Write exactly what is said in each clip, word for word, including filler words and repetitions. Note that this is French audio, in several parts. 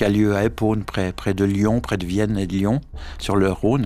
qui a lieu à Epaune, près, près de Lyon, près de Vienne et de Lyon, sur le Rhône.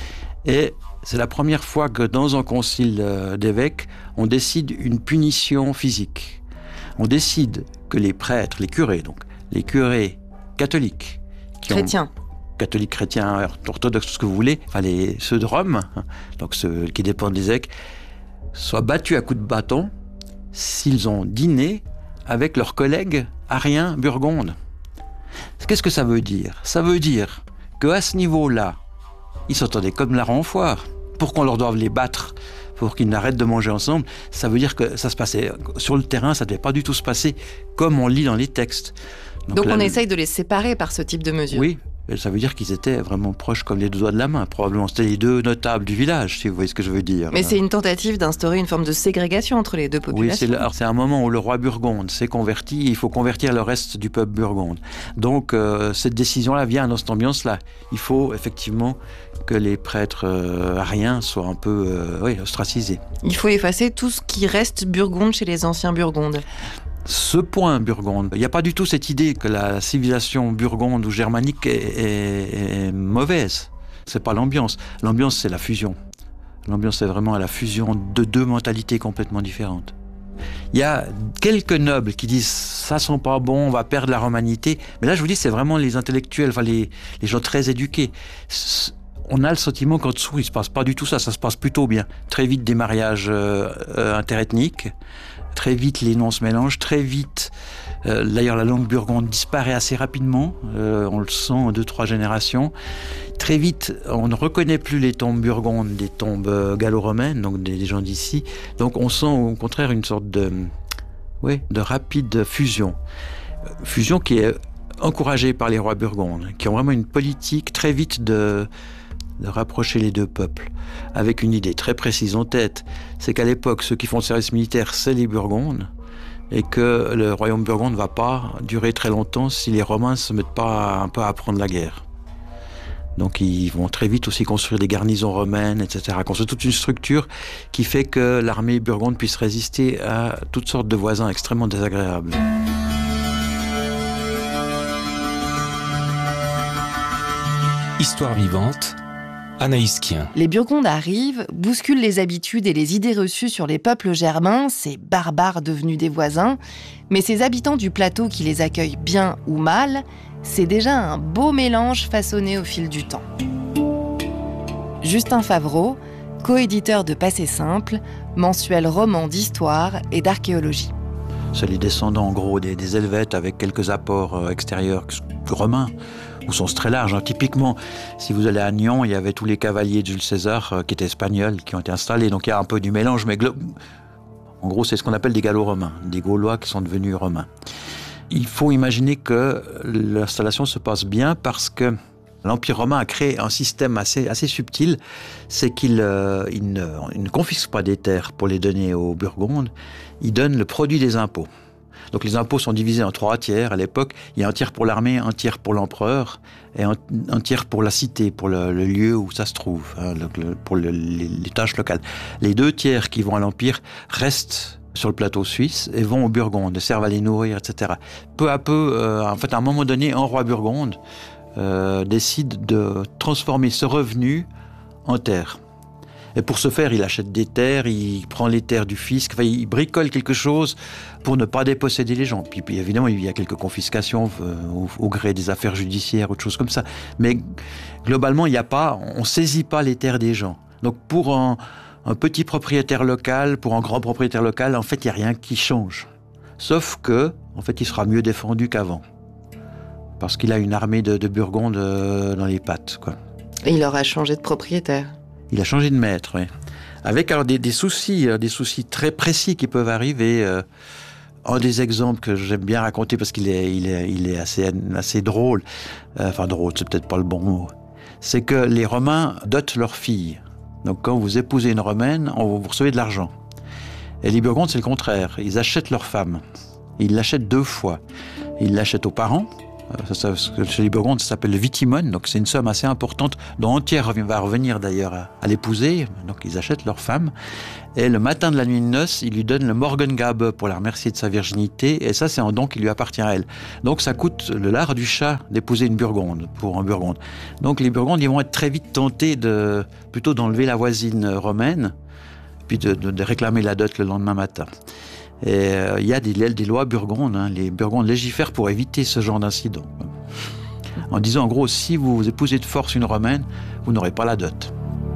Et c'est la première fois que dans un concile d'évêques, on décide une punition physique. On décide que les prêtres, les curés, donc, les curés catholiques, qui chrétiens, ont, catholiques, chrétiens, orthodoxes, tout ce que vous voulez, enfin les, ceux de Rome, donc ceux qui dépendent des évêques, soient battus à coups de bâton s'ils ont dîné avec leurs collègues ariens burgondes. Qu'est-ce que ça veut dire ? Ça veut dire qu'à ce niveau-là, ils s'entendaient comme la en foire. Pour qu'on leur doive les battre, pour qu'ils n'arrêtent de manger ensemble, ça veut dire que ça se passait sur le terrain, ça ne devait pas du tout se passer comme on lit dans les textes. Donc, Donc là, on essaye de les séparer par ce type de mesure. Oui, ça veut dire qu'ils étaient vraiment proches comme les deux doigts de la main. Probablement, c'était les deux notables du village, si vous voyez ce que je veux dire. Mais c'est une tentative d'instaurer une forme de ségrégation entre les deux populations. Oui, c'est, le, alors c'est un moment où le roi burgonde s'est converti, il faut convertir le reste du peuple burgonde. Donc, euh, cette décision-là vient dans cette ambiance-là. Il faut effectivement que les prêtres euh, ariens soient un peu euh, oui, ostracisés. Il faut effacer tout ce qui reste burgonde chez les anciens burgondes. Ce point burgonde, il n'y a pas du tout cette idée que la civilisation burgonde ou germanique est, est, est mauvaise. C'est pas l'ambiance. L'ambiance, c'est la fusion. L'ambiance, c'est vraiment la fusion de deux mentalités complètement différentes. Il y a quelques nobles qui disent ça sent pas bon, on va perdre la romanité. Mais là, je vous dis, c'est vraiment les intellectuels, enfin les, les gens très éduqués. On a le sentiment qu'en dessous, il se passe pas du tout ça. Ça se passe plutôt bien. Très vite, des mariages euh, euh, interethniques. Très vite, les noms se mélangent. Très vite, euh, d'ailleurs, la langue burgonde disparaît assez rapidement. Euh, on le sent en deux, trois générations. Très vite, on ne reconnaît plus les tombes burgondes des tombes euh, gallo-romaines, donc des, des gens d'ici. Donc, on sent au contraire une sorte de, oui, de rapide fusion. Fusion qui est encouragée par les rois burgondes, qui ont vraiment une politique très vite de... de rapprocher les deux peuples, avec une idée très précise en tête, c'est qu'à l'époque, ceux qui font le service militaire, c'est les Burgondes, et que le royaume burgonde ne va pas durer très longtemps si les Romains ne se mettent pas un peu à prendre la guerre. Donc ils vont très vite aussi construire des garnisons romaines, et cetera. Construire toute une structure qui fait que l'armée burgonde puisse résister à toutes sortes de voisins extrêmement désagréables. Histoire vivante, Anaïs Kien. Les Burgondes arrivent, bousculent les habitudes et les idées reçues sur les peuples germains, ces barbares devenus des voisins. Mais ces habitants du plateau qui les accueillent bien ou mal, c'est déjà un beau mélange façonné au fil du temps. Justin Favreau, coéditeur de Passé Simple, mensuel roman d'histoire et d'archéologie. C'est les descendants en gros des, des Helvètes avec quelques apports extérieurs romains. Au sens très large. Hein. Typiquement, si vous allez à Nyon, il y avait tous les cavaliers de Jules César euh, qui étaient espagnols, qui ont été installés. Donc il y a un peu du mélange, mais glo- en gros, c'est ce qu'on appelle des Gallo-romains, des Gaulois qui sont devenus romains. Il faut imaginer que l'installation se passe bien parce que l'Empire romain a créé un système assez, assez subtil. C'est qu'il euh, il ne, il ne confisque pas des terres pour les donner aux Burgondes. Il donne le produit des impôts. Donc les impôts sont divisés en trois tiers à l'époque. Il y a un tiers pour l'armée, un tiers pour l'empereur et un, un tiers pour la cité, pour le, le lieu où ça se trouve, hein, le, le, pour le, les, les tâches locales. Les deux tiers qui vont à l'Empire restent sur le plateau suisse et vont aux Burgondes, servent à les nourrir, et cetera. Peu à peu, euh, en fait, à un moment donné, un roi burgonde euh, décide de transformer ce revenu en terre. Et pour ce faire, il achète des terres, il prend les terres du fisc, enfin, il bricole quelque chose pour ne pas déposséder les gens. Puis, puis évidemment, il y a quelques confiscations euh, au, au gré des affaires judiciaires, autre chose comme ça. Mais globalement, il n'y a pas, on ne saisit pas les terres des gens. Donc pour un, un petit propriétaire local, pour un grand propriétaire local, en fait, il n'y a rien qui change. Sauf que, en fait, il sera mieux défendu qu'avant. Parce qu'il a une armée de, de Burgondes euh, dans les pattes, quoi. Et il aura changé de propriétaire. Il a changé de maître, oui. Avec alors des, des soucis, des soucis très précis qui peuvent arriver. Euh, un des exemples que j'aime bien raconter parce qu'il est, il est, il est assez, assez drôle. Euh, enfin drôle, c'est peut-être pas le bon mot. C'est que les Romains dotent leurs filles. Donc quand vous épousez une Romaine, on, vous recevez de l'argent. Et les Burgondes, c'est le contraire. Ils achètent leur femme. Ils l'achètent deux fois. Ils l'achètent aux parents, Ça, ça, chez les Burgondes, ça s'appelle le vitimone, donc c'est une somme assez importante, dont Antière va revenir d'ailleurs à, à l'épouser, donc ils achètent leur femme, et le matin de la nuit de noces, ils lui donnent le Morgengabe pour la remercier de sa virginité, et ça c'est un don qui lui appartient à elle. Donc ça coûte le lard du chat d'épouser une Burgonde, pour un Burgonde. Donc les Burgondes, ils vont être très vite tentés de, plutôt d'enlever la voisine romaine, puis de, de, de réclamer la dot le lendemain matin. Et il euh, y a des, des lois burgondes, hein. Les Burgondes légifèrent pour éviter ce genre d'incident. En disant en gros, si vous épousez de force une romaine, vous n'aurez pas la dot.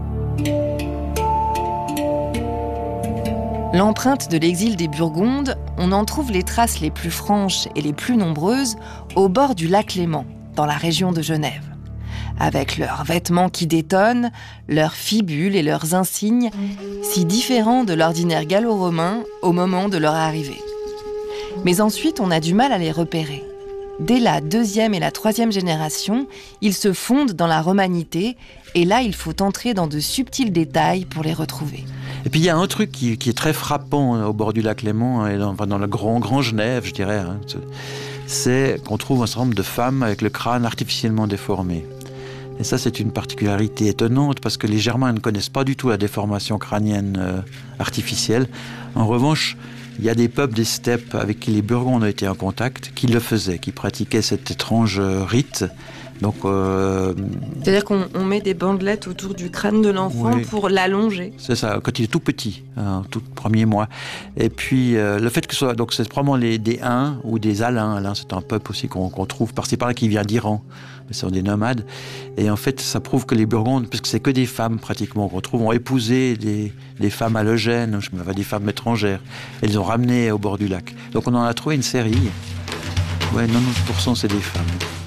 L'empreinte de l'exil des Burgondes, on en trouve les traces les plus franches et les plus nombreuses au bord du lac Léman, dans la région de Genève. Avec leurs vêtements qui détonnent, leurs fibules et leurs insignes, si différents de l'ordinaire gallo-romain au moment de leur arrivée. Mais ensuite, on a du mal à les repérer. Dès la deuxième et la troisième génération, ils se fondent dans la romanité, et là, il faut entrer dans de subtils détails pour les retrouver. Et puis il y a un truc qui, qui est très frappant au bord du lac Léman, et dans, enfin, dans le grand, grand Genève, je dirais, hein, c'est qu'on trouve un certain nombre de femmes avec le crâne artificiellement déformé. Et ça, c'est une particularité étonnante parce que les Germains ne connaissent pas du tout la déformation crânienne euh, artificielle. En revanche, il y a des peuples des steppes avec qui les Burgondes ont été en contact qui le faisaient, qui pratiquaient cet étrange rite. Donc, euh, c'est-à-dire qu'on on met des bandelettes autour du crâne de l'enfant oui, pour l'allonger. C'est ça, quand il est tout petit, hein, tout premier mois. Et puis euh, le fait que ce soit, donc c'est probablement les, des Huns ou des Alains. Alains, c'est un peuple aussi qu'on, qu'on trouve par-ci par-là qui vient d'Iran. Ce sont des nomades. Et en fait, ça prouve que les Burgondes, puisque c'est que des femmes pratiquement qu'on trouve, ont épousé des, des femmes allogènes, je me dis des femmes étrangères. Elles les ont ramenées au bord du lac. Donc on en a trouvé une série. Ouais, quatre-vingt-dix pour cent c'est des femmes.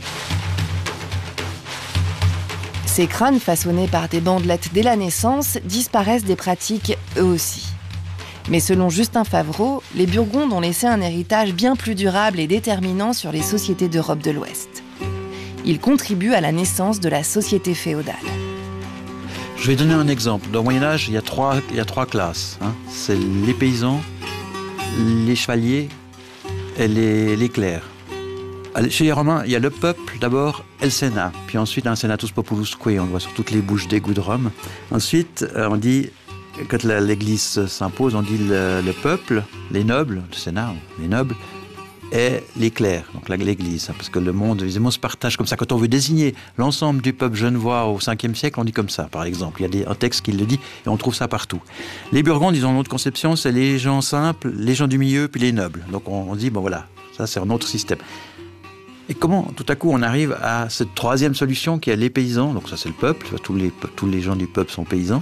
Ces crânes façonnés par des bandelettes dès la naissance disparaissent des pratiques eux aussi. Mais selon Justin Favreau, les Burgondes ont laissé un héritage bien plus durable et déterminant sur les sociétés d'Europe de l'Ouest. Ils contribuent à la naissance de la société féodale. Je vais donner un exemple. Dans le Moyen-Âge, il y a trois, il y a trois classes. Hein. C'est les paysans, les chevaliers et les, les clercs. Chez les Romains, il y a le peuple d'abord et le Sénat. Puis ensuite, un Senatus Populusque, on le voit sur toutes les bouches d'égout de Rome. Ensuite, on dit, quand la, l'Église s'impose, on dit le, le peuple, les nobles, le Sénat, les nobles, et les clercs, donc l'Église. Parce que le monde, évidemment, se partage comme ça. Quand on veut désigner l'ensemble du peuple genevois au cinquième siècle, on dit comme ça, par exemple. Il y a des, un texte qui le dit, et on trouve ça partout. Les Burgondes, ils ont une autre conception, c'est les gens simples, les gens du milieu, puis les nobles. Donc on, on dit, bon voilà, ça c'est un autre système. Et comment, tout à coup, on arrive à cette troisième solution qui est les paysans. Donc ça, c'est le peuple. Tous les, tous les gens du peuple sont paysans.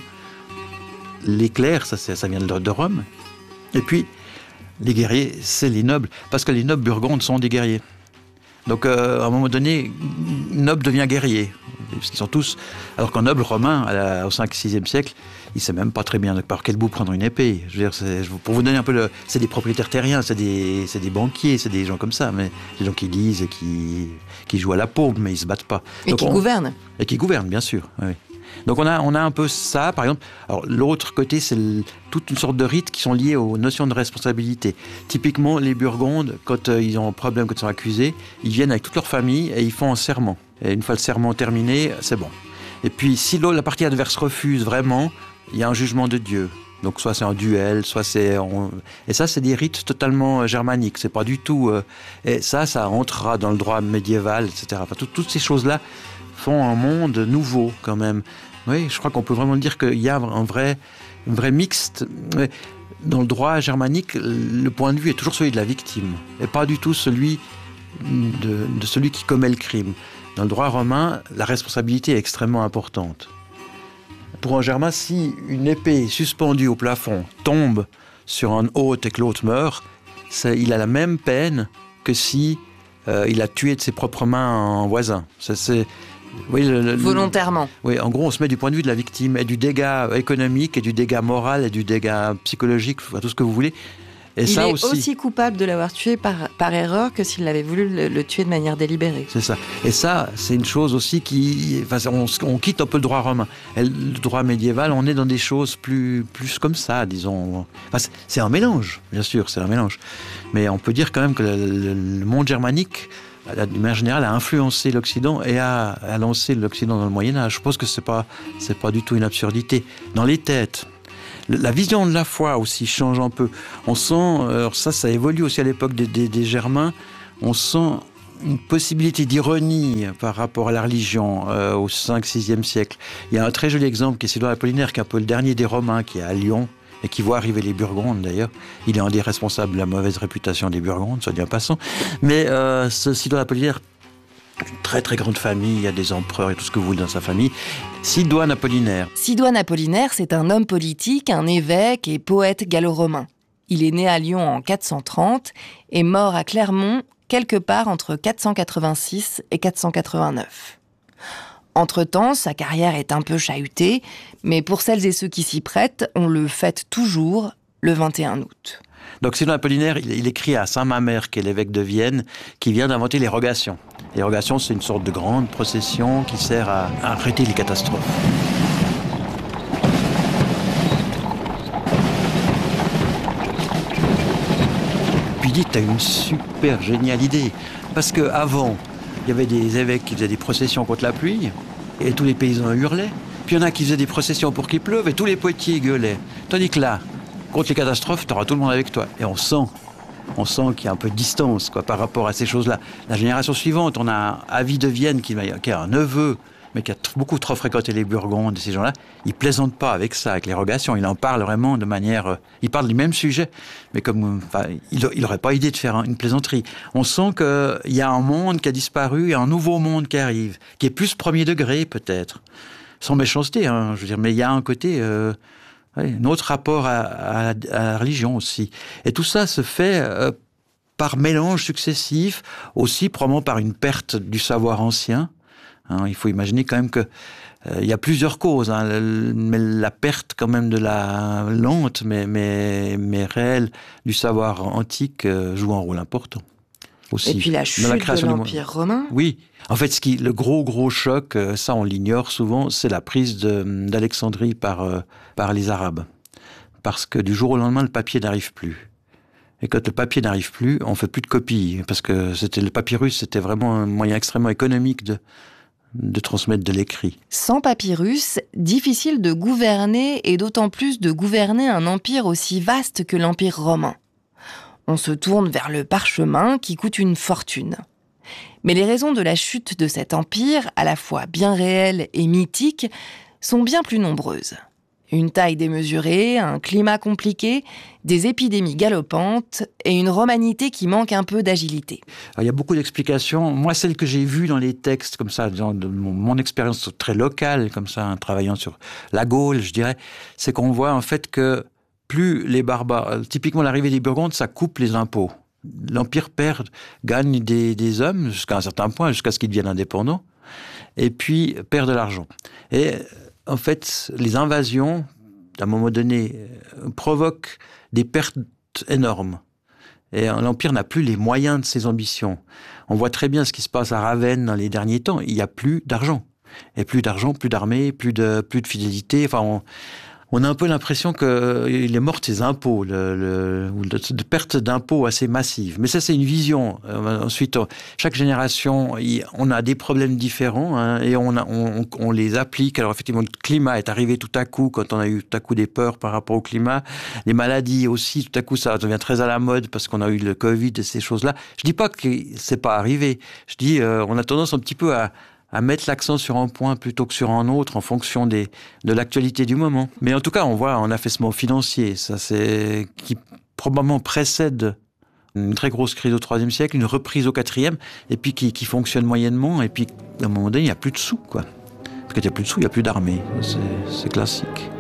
Les clercs, ça, ça vient de Rome. Et puis, les guerriers, c'est les nobles. Parce que les nobles burgondes sont des guerriers. Donc, euh, à un moment donné, noble devient guerrier. Parce qu'ils sont tous... Alors qu'un noble romain, à la, au cinquième sixième siècle, il ne sait même pas très bien par quel bout prendre une épée. Je veux dire, c'est, pour vous donner un peu le... C'est des propriétaires terriens, c'est des, c'est des banquiers, c'est des gens comme ça, mais des gens qui lisent et qui, qui jouent à la paume, mais ils ne se battent pas. Et Donc qui on, gouvernent. Et qui gouvernent, bien sûr, oui. Donc on a, on a un peu ça, par exemple. Alors l'autre côté, c'est le, toute une sorte de rites qui sont liés aux notions de responsabilité. Typiquement, les Burgondes, quand euh, ils ont un problème, quand ils sont accusés, ils viennent avec toute leur famille et ils font un serment. Et une fois le serment terminé, c'est bon. Et puis si la partie adverse refuse vraiment, il y a un jugement de Dieu. Donc soit c'est un duel, soit c'est... On... Et ça, c'est des rites totalement germaniques. C'est pas du tout... Euh... Et ça, ça entrera dans le droit médiéval, et cetera. Enfin, tout, toutes ces choses-là font un monde nouveau, quand même. Oui, je crois qu'on peut vraiment dire qu'il y a un vrai, un vrai mixte. Dans le droit germanique, le point de vue est toujours celui de la victime, et pas du tout celui de, de celui qui commet le crime. Dans le droit romain, la responsabilité est extrêmement importante. Pour un Germain, si une épée suspendue au plafond tombe sur un hôte et que l'autre meurt, c'est, il a la même peine que si euh, il a tué de ses propres mains un voisin. Ça, c'est, oui, le, le, volontairement. Oui, en gros, on se met du point de vue de la victime et du dégât économique et du dégât moral et du dégât psychologique, enfin, tout ce que vous voulez. Et il ça est aussi, aussi coupable de l'avoir tué par, par erreur que s'il avait voulu le, le tuer de manière délibérée. C'est ça. Et ça, c'est une chose aussi qui... Enfin, on, on quitte un peu le droit romain. Et le droit médiéval, on est dans des choses plus, plus comme ça, disons. Enfin, c'est, c'est un mélange, bien sûr, c'est un mélange. Mais on peut dire quand même que le, le, le monde germanique de manière générale, a influencé l'Occident et a, a lancé l'Occident dans le Moyen-Âge. Je pense que c'est pas, c'est pas du tout une absurdité. Dans les têtes, la vision de la foi aussi change un peu. On sent, alors ça, ça évolue aussi à l'époque des, des, des Germains, on sent une possibilité d'ironie par rapport à la religion euh, au cinquième sixième siècle. Il y a un très joli exemple qui est Sidoine Apollinaire, qui est un peu le dernier des Romains, qui est à Lyon, et qui voit arriver les Burgondes d'ailleurs. Il est un des responsables de la mauvaise réputation des Burgondes, soit dit en passant. Mais euh, ce Sidoine Apollinaire, une très très grande famille, il y a des empereurs et tout ce que vous voulez dans sa famille. Sidoine Apollinaire. Sidoine Apollinaire, c'est un homme politique, un évêque et poète gallo-romain. Il est né à Lyon en quatre cent trente et mort à Clermont quelque part entre quatre cent quatre-vingt-six et quatre cent quatre-vingt-neuf. Entre-temps, sa carrière est un peu chahutée, mais pour celles et ceux qui s'y prêtent, on le fête toujours le vingt et un août. Donc Sidoine Apollinaire, il, il écrit à Saint Mamère, qui est l'évêque de Vienne, qui vient d'inventer les rogations. Les rogations, c'est une sorte de grande procession qui sert à, à arrêter les catastrophes. Puis il dit, t'as une super géniale idée. Parce qu'avant, il y avait des évêques qui faisaient des processions contre la pluie, et tous les paysans hurlaient. Puis il y en a qui faisaient des processions pour qu'il pleuve, et tous les potiers gueulaient. Tandis que là, contre les catastrophes, tu auras tout le monde avec toi. Et on sent, on sent qu'il y a un peu de distance quoi, par rapport à ces choses-là. La génération suivante, on a Avis de Vienne qui, qui a un neveu, mais qui a beaucoup trop fréquenté les Burgondes et ces gens-là. Il plaisante pas avec ça, avec les rogations. Il en parle vraiment de manière... Euh, il parle du même sujet, mais comme, enfin, il n'aurait pas idée de faire une plaisanterie. On sent qu'il y a un monde qui a disparu et un nouveau monde qui arrive, qui est plus premier degré peut-être. Sans méchanceté, hein, je veux dire, mais il y a un côté... Euh, Oui, notre rapport à, à, à la religion aussi. Et tout ça se fait euh, par mélange successif, aussi probablement par une perte du savoir ancien. Hein, il faut imaginer quand même que euh, il y a plusieurs causes, hein, le, mais la perte quand même de la lente, mais, mais, mais réelle, du savoir antique euh, joue un rôle important. Aussi, et puis la chute la de l'Empire romain. Oui, en fait, ce qui, le gros gros choc, ça on l'ignore souvent, c'est la prise de, d'Alexandrie par, euh, par les Arabes. Parce que du jour au lendemain, le papier n'arrive plus. Et quand le papier n'arrive plus, on fait plus de copies. Parce que c'était, le papyrus, c'était vraiment un moyen extrêmement économique de, de transmettre de l'écrit. Sans papyrus, difficile de gouverner, et d'autant plus de gouverner un empire aussi vaste que l'Empire romain. On se tourne vers le parchemin qui coûte une fortune. Mais les raisons de la chute de cet empire, à la fois bien réelles et mythiques, sont bien plus nombreuses. Une taille démesurée, un climat compliqué, des épidémies galopantes et une romanité qui manque un peu d'agilité. Alors, il y a beaucoup d'explications. Moi, celle que j'ai vue dans les textes, comme ça, dans de mon, mon expérience très locale, comme ça, en travaillant sur la Gaule, je dirais, c'est qu'on voit en fait que plus les barbares, typiquement l'arrivée des Burgondes, ça coupe les impôts. L'Empire perd, gagne des, des hommes jusqu'à un certain point, jusqu'à ce qu'ils deviennent indépendants, et puis perd de l'argent. Et en fait, les invasions, à un moment donné, provoquent des pertes énormes. Et l'Empire n'a plus les moyens de ses ambitions. On voit très bien ce qui se passe à Ravenne dans les derniers temps. Il n'y a plus d'argent. Et plus d'argent, plus d'armée, plus de, plus de fidélité. Enfin, on... On a un peu l'impression qu'il est mort de ses impôts, le, le, de perte d'impôts assez massive. Mais ça, c'est une vision. Euh, ensuite, chaque génération, on a des problèmes différents hein, et on, a, on, on les applique. Alors effectivement, le climat est arrivé tout à coup, quand on a eu tout à coup des peurs par rapport au climat. Les maladies aussi, tout à coup, ça devient très à la mode parce qu'on a eu le Covid et ces choses-là. Je dis pas que c'est pas arrivé. Je dis, euh, on a tendance un petit peu à... à mettre l'accent sur un point plutôt que sur un autre en fonction des, de l'actualité du moment. Mais en tout cas, on voit un affaissement financier, ça c'est, qui probablement précède une très grosse crise au troisième siècle, une reprise au quatrième, et puis qui, qui fonctionne moyennement, et puis à un moment donné, il n'y a plus de sous, quoi. Parce qu'il n'y a plus de sous, il n'y a plus d'armée. C'est, c'est classique.